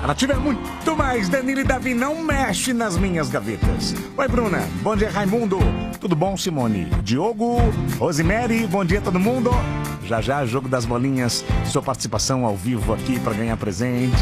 Para tiver muito mais, Danilo e Davi não mexe nas minhas gavetas. Oi, Bruna. Bom dia, Raimundo. Tudo bom, Simone? Diogo, Rosemary, bom dia, todo mundo. Já já, jogo das bolinhas. Sua participação ao vivo aqui para ganhar presente.